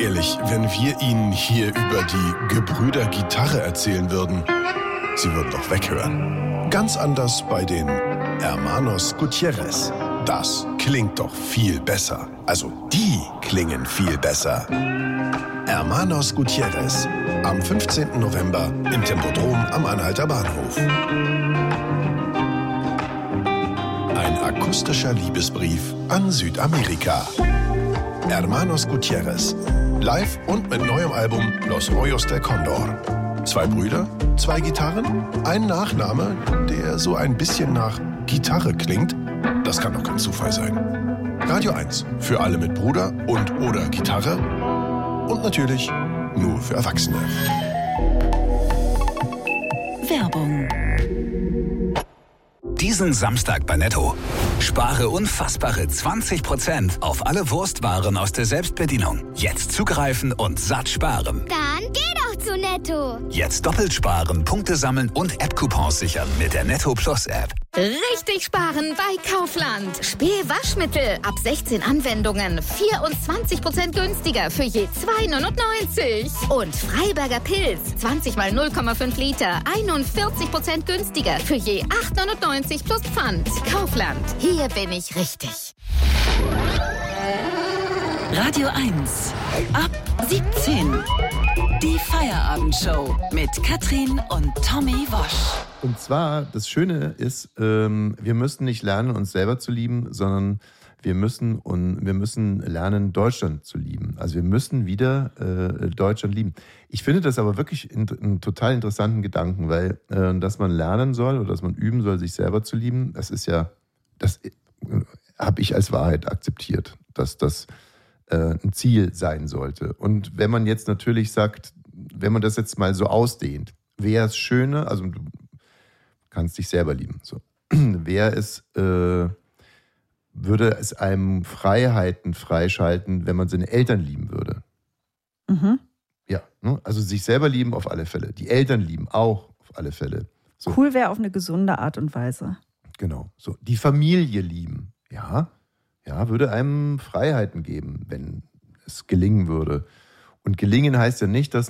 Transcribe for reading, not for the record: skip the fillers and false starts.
Ehrlich, wenn wir Ihnen hier über die Gebrüder Gitarre erzählen würden, Sie würden doch weghören. Ganz anders bei den Hermanos Gutierrez. Das klingt doch viel besser. Also, die klingen viel besser. Hermanos Gutierrez. Am 15. November im Tempodrom am Anhalter Bahnhof. Ein akustischer Liebesbrief an Südamerika. Hermanos Gutierrez. Live und mit neuem Album Los Rollos del Condor. 2 Brüder, 2 Gitarren, ein Nachname, der so ein bisschen nach Gitarre klingt. Das kann doch kein Zufall sein. Radio 1 für alle mit Bruder und oder Gitarre. Und natürlich nur für Erwachsene. Werbung. Diesen Samstag bei Netto. Spare unfassbare 20% auf alle Wurstwaren aus der Selbstbedienung. Jetzt zugreifen und satt sparen. Dann geh doch zu Netto. Jetzt doppelt sparen, Punkte sammeln und App-Coupons sichern mit der Netto Plus App. Richtig sparen bei Kaufland. Spül-Waschmittel ab 16 Anwendungen. 24% günstiger für je 2,99. Und Freiberger Pilz 20 mal 0,5 Liter. 41% günstiger für je 8,99 plus Pfand. Kaufland. Hier bin ich richtig. Radio 1. Ab 17. Die Feierabendshow mit Katrin und Tommy Wosch. Und zwar, das Schöne ist, wir müssen nicht lernen, uns selber zu lieben, sondern wir müssen lernen, Deutschland zu lieben. Also wir müssen wieder Deutschland lieben. Ich finde das aber wirklich einen total interessanten Gedanken, weil dass man lernen soll oder dass man üben soll, sich selber zu lieben, das habe ich als Wahrheit akzeptiert, dass das ein Ziel sein sollte. Und wenn man jetzt natürlich sagt, wenn man das jetzt mal so ausdehnt, wäre es schöner, also du kannst dich selber lieben, so, würde es einem Freiheiten freischalten, wenn man seine Eltern lieben würde. Mhm. Ja, ne? Also sich selber lieben auf alle Fälle. Die Eltern lieben auch auf alle Fälle. So. Cool wäre auf eine gesunde Art und Weise. Genau. So. Die Familie lieben. Ja, würde einem Freiheiten geben, wenn es gelingen würde. Und gelingen heißt ja nicht, dass